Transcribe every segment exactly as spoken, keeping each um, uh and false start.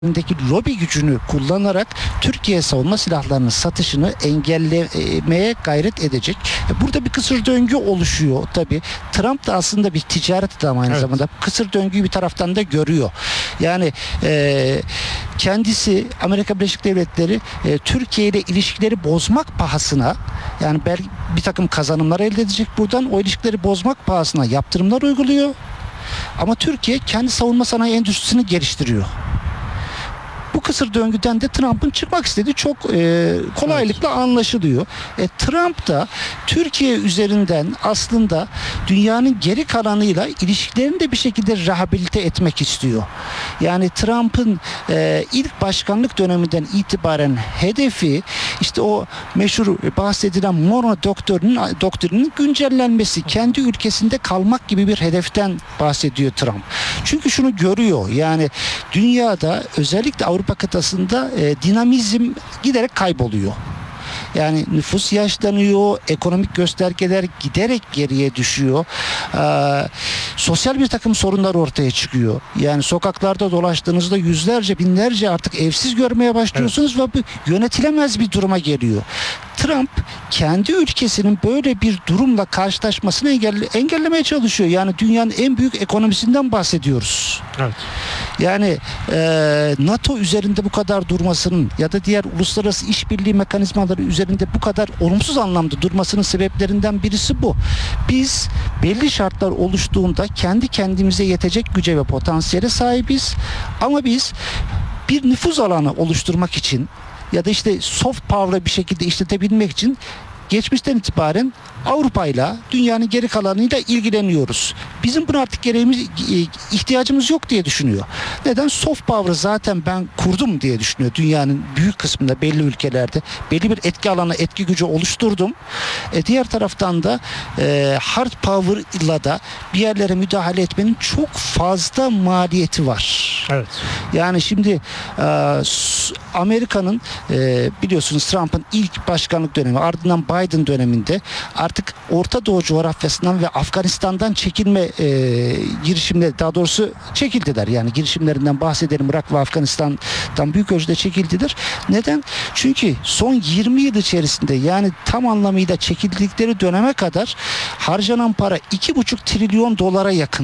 deki lobi gücünü kullanarak Türkiye savunma silahlarının satışını engellemeye gayret edecek. Burada bir kısır döngü oluşuyor tabii. Trump da aslında bir ticaret adamı aynı Evet. zamanda. Kısır döngüyü bir taraftan da görüyor. Yani e, kendisi Amerika Birleşik Devletleri e, Türkiye ile ilişkileri bozmak pahasına, yani belki bir takım kazanımlar elde edecek buradan, o ilişkileri bozmak pahasına yaptırımlar uyguluyor. Ama Türkiye kendi savunma sanayi endüstrisini geliştiriyor. Bu kısır döngüden de Trump'ın çıkmak istediği çok e, kolaylıkla evet. anlaşılıyor. E, Trump da Türkiye üzerinden aslında dünyanın geri kalanıyla ilişkilerini de bir şekilde rehabilite etmek istiyor. Yani Trump'ın e, ilk başkanlık döneminden itibaren hedefi işte o meşhur bahsedilen Monroe doktrinin, doktrinin güncellenmesi, kendi ülkesinde kalmak gibi bir hedeften bahsediyor Trump. Çünkü şunu görüyor, yani dünyada özellikle Avrupa Avrupa kıtasında e, dinamizm giderek kayboluyor. Yani nüfus yaşlanıyor, ekonomik göstergeler giderek geriye düşüyor. Ee, sosyal bir takım sorunlar ortaya çıkıyor. Yani sokaklarda dolaştığınızda yüzlerce, binlerce artık evsiz görmeye başlıyorsunuz evet. ve bu yönetilemez bir duruma geliyor. Trump kendi ülkesinin böyle bir durumla karşılaşmasını engelle, engellemeye çalışıyor. Yani dünyanın en büyük ekonomisinden bahsediyoruz. Evet. Yani e, NATO üzerinde bu kadar durmasının ya da diğer uluslararası işbirliği mekanizmaları üzerinde bu kadar olumsuz anlamda durmasının sebeplerinden birisi bu. Biz belli şartlar oluştuğunda kendi kendimize yetecek güce ve potansiyele sahibiz. Ama biz bir nüfuz alanı oluşturmak için ya da işte soft power'ı bir şekilde işletebilmek için geçmişten itibaren Avrupa'yla, dünyanın geri kalanıyla ilgileniyoruz. Bizim buna artık gereğimiz, ihtiyacımız yok diye düşünüyor. Neden? Soft power'ı zaten ben kurdum diye düşünüyor. Dünyanın büyük kısmında, belli ülkelerde belli bir etki alanı, etki gücü oluşturdum. E, diğer taraftan da e, hard power'la da bir yerlere müdahale etmenin çok fazla maliyeti var. Evet. Yani şimdi e, Amerika'nın e, biliyorsunuz Trump'ın ilk başkanlık dönemi, ardından Biden döneminde artık Orta Doğu coğrafyasından ve Afganistan'dan çekilme e, girişimleri, daha doğrusu çekildiler. Yani girişimlerinden bahsedelim. Irak ve Afganistan'dan büyük ölçüde çekildiler. Neden? Çünkü son yirmi yıl içerisinde, yani tam anlamıyla çekildikleri döneme kadar harcanan para iki buçuk trilyon dolara yakın.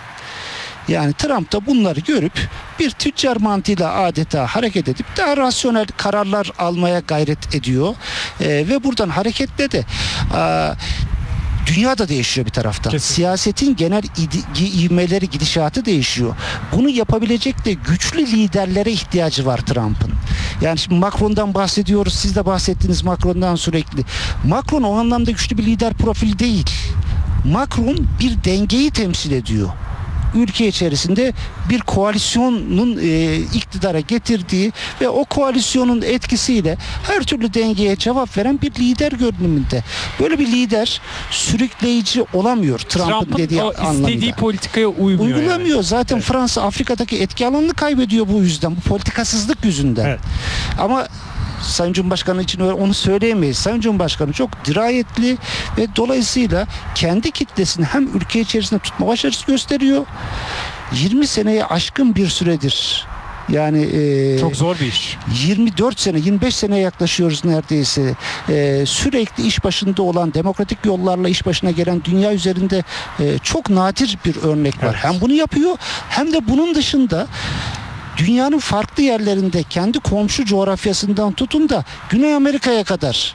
Yani Trump da bunları görüp bir tüccar mantığıyla adeta hareket edip daha rasyonel kararlar almaya gayret ediyor. Ee, ve buradan hareketle de a, dünya da değişiyor bir taraftan. Kesinlikle. Siyasetin genel ivmeleri, gidişatı değişiyor. Bunu yapabilecek de güçlü liderlere ihtiyacı var Trump'ın. Yani şimdi Macron'dan bahsediyoruz. Siz de bahsettiniz Macron'dan sürekli. Macron o anlamda güçlü bir lider profili değil. Macron bir dengeyi temsil ediyor. Ülke içerisinde bir koalisyonun e, iktidara getirdiği ve o koalisyonun etkisiyle her türlü dengeye cevap veren bir lider görünümünde. Böyle bir lider sürükleyici olamıyor Trump'ın Trump'ın dediği anlamda. İstediği politikaya uymuyor. Uygulamıyor. Yani. Zaten evet. Fransa Afrika'daki etki alanını kaybediyor bu yüzden. Bu politikasızlık yüzünden. Evet. Ama Sayın Cumhurbaşkanı için onu söyleyemeyiz. Sayın Cumhurbaşkanı çok dirayetli ve dolayısıyla kendi kitlesini hem ülke içerisinde tutma başarısı gösteriyor. yirmi seneye aşkın bir süredir. Yani e, çok zor bir iş. yirmi dört sene, yirmi beş seneye yaklaşıyoruz neredeyse. E, sürekli iş başında olan, demokratik yollarla iş başına gelen dünya üzerinde e, çok nadir bir örnek var. Evet. Hem bunu yapıyor hem de bunun dışında dünyanın farklı yerlerinde kendi komşu coğrafyasından tutun da Güney Amerika'ya kadar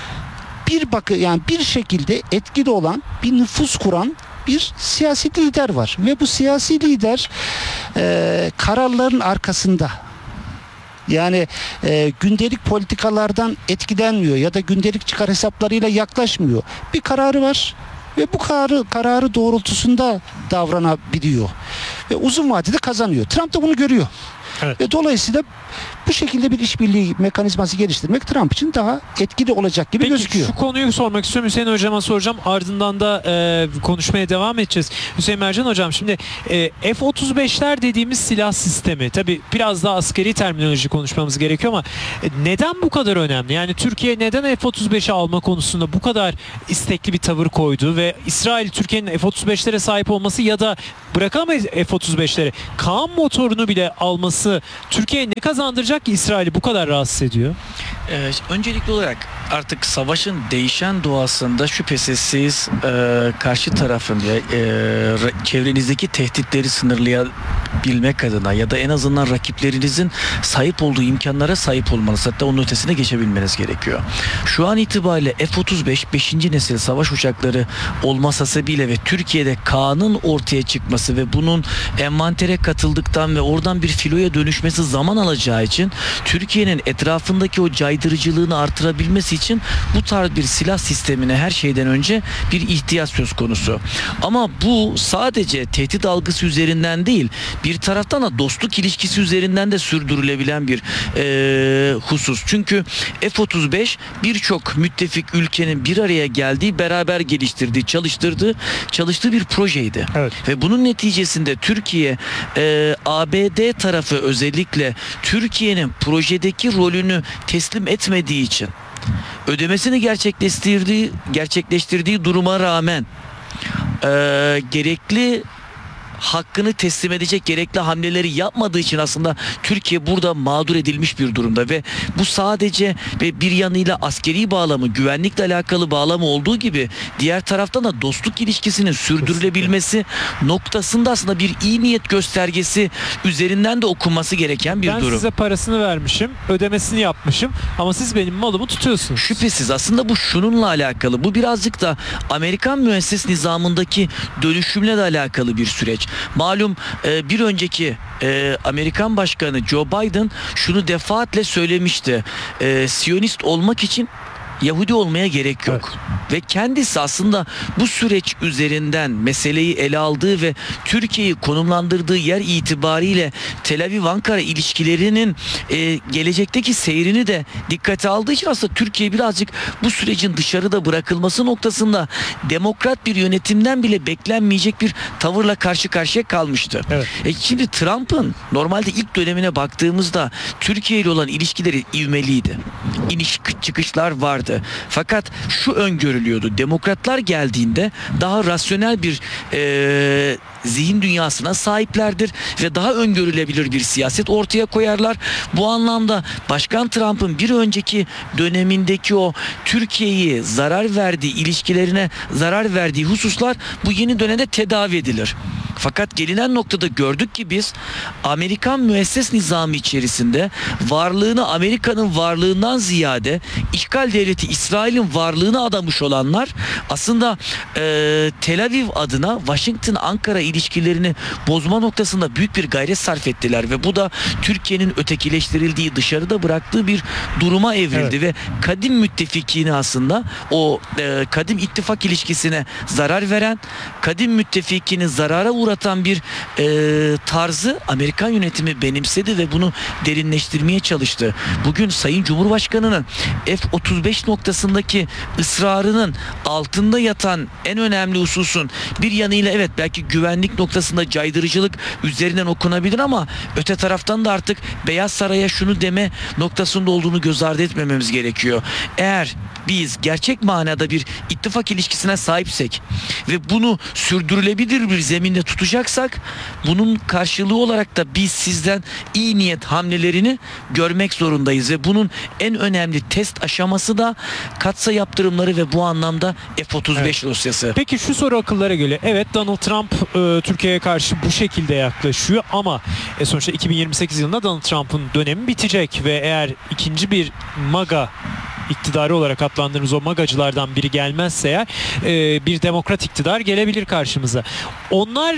bir bakı yani bir şekilde etkili olan, bir nüfus kuran bir siyasi lider var ve bu siyasi lider e, kararların arkasında. Yani e, gündelik politikalardan etkilenmiyor ya da gündelik çıkar hesaplarıyla yaklaşmıyor. Bir kararı var ve bu kararı, kararı doğrultusunda davranabiliyor. Ve uzun vadede kazanıyor. Trump da bunu görüyor. Evet. Ve dolayısıyla bu şekilde bir işbirliği mekanizması geliştirmek Trump için daha etkili olacak gibi Peki, gözüküyor. şu konuyu sormak istiyorum. Hüseyin Hocam'a soracağım. Ardından da e, konuşmaya devam edeceğiz. Hüseyin Mercan Hocam, şimdi e, F otuz beşler dediğimiz silah sistemi, tabii biraz daha askeri terminoloji konuşmamız gerekiyor ama e, neden bu kadar önemli? Yani Türkiye neden F otuz beşi alma konusunda bu kadar istekli bir tavır koydu ve İsrail Türkiye'nin F otuz beşlere sahip olması ya da bırakamayız F otuz beşleri, Kaan motorunu bile alması Türkiye'ye ne kazandıracak ki İsrail'i bu kadar rahatsız ediyor? Ee, öncelikli olarak artık savaşın değişen doğasında şüphesiz siz e, karşı tarafın ya e, ra- çevrenizdeki tehditleri sınırlayabilmek adına ya da en azından rakiplerinizin sahip olduğu imkanlara sahip olmanız, hatta onun ötesine geçebilmeniz gerekiyor. Şu an itibariyle F otuz beş beşinci nesil savaş uçakları olması sebebiyle ve Türkiye'de Kaan'ın ortaya çıkması ve bunun envantere katıldıktan ve oradan bir filoya dönüşmesi zaman alacağı için Türkiye'nin etrafındaki o caydırıcılığını artırabilmesi için bu tarz bir silah sistemine her şeyden önce bir ihtiyaç söz konusu. Ama bu sadece tehdit algısı üzerinden değil, bir taraftan da dostluk ilişkisi üzerinden de sürdürülebilen bir e, husus. Çünkü F otuz beş birçok müttefik ülkenin bir araya geldiği, beraber geliştirdiği, çalıştırdığı, çalıştığı bir projeydi. Evet. Ve bunun neticesinde Türkiye, e, A B D tarafı özellikle Türkiye'nin projedeki rolünü teslim etmediği için, ödemesini gerçekleştirdiği gerçekleştirdiği duruma rağmen e, gerekli hakkını teslim edecek gerekli hamleleri yapmadığı için aslında Türkiye burada mağdur edilmiş bir durumda ve bu sadece ve bir yanıyla askeri bağlamı, güvenlikle alakalı bağlamı olduğu gibi diğer taraftan da dostluk ilişkisinin sürdürülebilmesi noktasında aslında bir iyi niyet göstergesi üzerinden de okunması gereken bir ben durum. Ben size parasını vermişim, ödemesini yapmışım ama siz benim malımı tutuyorsunuz. Şüphesiz aslında bu şununla alakalı. Bu birazcık da Amerikan müesses nizamındaki dönüşümle de alakalı bir süreç. Malum e, bir önceki e, Amerikan Başkanı Joe Biden şunu defaatle söylemişti. E, Siyonist olmak için Yahudi olmaya gerek yok. Evet. Ve kendisi aslında bu süreç üzerinden meseleyi ele aldığı ve Türkiye'yi konumlandırdığı yer itibariyle Tel Aviv-Ankara ilişkilerinin e, gelecekteki seyrini de dikkate aldığı için aslında Türkiye birazcık bu sürecin dışarıda bırakılması noktasında demokrat bir yönetimden bile beklenmeyecek bir tavırla karşı karşıya kalmıştı. Evet. E, şimdi Trump'ın normalde ilk dönemine baktığımızda Türkiye ile olan ilişkileri ivmeliydi. İniş çıkışlar vardı. Fakat şu öngörülüyordu. Demokratlar geldiğinde daha rasyonel bir e, zihin dünyasına sahiplerdir ve daha öngörülebilir bir siyaset ortaya koyarlar. Bu anlamda Başkan Trump'ın bir önceki dönemindeki o Türkiye'yi zarar verdiği, ilişkilerine zarar verdiği hususlar bu yeni dönemde tedavi edilir. Fakat gelinen noktada gördük ki biz Amerikan müesses nizamı içerisinde varlığını Amerika'nın varlığından ziyade işgal devleti İsrail'in varlığını adamış olanlar aslında e, Tel Aviv adına Washington-Ankara ilişkilerini bozma noktasında büyük bir gayret sarf ettiler ve bu da Türkiye'nin ötekileştirildiği, dışarıda bıraktığı bir duruma evrildi. Evet. Ve kadim müttefikini aslında o e, kadim ittifak ilişkisine zarar veren, kadim müttefikini zarara uğratan bir e, tarzı Amerikan yönetimi benimsedi ve bunu derinleştirmeye çalıştı. Bugün Sayın Cumhurbaşkanı'nın F otuz beş noktasındaki ısrarının altında yatan en önemli hususun bir yanıyla evet belki güvenlik noktasında caydırıcılık üzerinden okunabilir ama öte taraftan da artık Beyaz Saray'a şunu deme noktasında olduğunu göz ardı etmememiz gerekiyor. Eğer biz gerçek manada bir ittifak ilişkisine sahipsek ve bunu sürdürülebilir bir zeminde tutacaksak bunun karşılığı olarak da biz sizden iyi niyet hamlelerini görmek zorundayız ve bunun en önemli test aşaması da katsa yaptırımları ve bu anlamda F otuz beş evet. dosyası. Peki şu soru akıllara geliyor. Evet, Donald Trump e, Türkiye'ye karşı bu şekilde yaklaşıyor ama e, sonuçta iki bin yirmi sekiz yılında Donald Trump'ın dönemi bitecek ve eğer ikinci bir MAGA iktidarı olarak adlandırdığımız o magacılardan biri gelmezse eğer e, bir demokrat iktidar gelebilir karşımıza. Onlar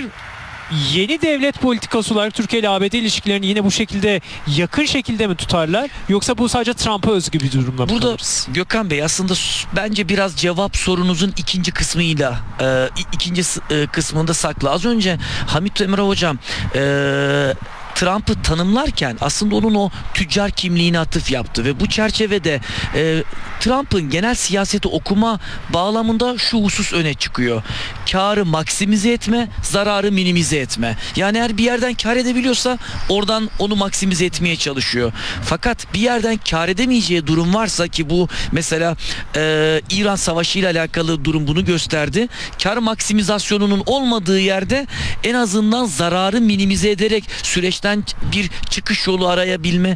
yeni devlet politikası olarak Türkiye ile A B D ilişkilerini yine bu şekilde yakın şekilde mi tutarlar? Yoksa bu sadece Trump'a özgü bir durumla mı Burada kalırız? Gökhan Bey aslında bence biraz cevap sorunuzun ikinci kısmıyla e, ikinci e, kısmında saklı. Az önce Hamit Emre Hocam e, Trump'ı tanımlarken aslında onun o tüccar kimliğine atıf yaptı ve bu çerçevede e, Trump'ın genel siyaseti okuma bağlamında şu husus öne çıkıyor. Karı maksimize etme, zararı minimize etme. Yani eğer bir yerden kar edebiliyorsa oradan onu maksimize etmeye çalışıyor. Fakat bir yerden kar edemeyeceği durum varsa, ki bu mesela e, İran Savaşı ile alakalı durum bunu gösterdi. Kar maksimizasyonunun olmadığı yerde en azından zararı minimize ederek süreçten bir çıkış yolu arayabilme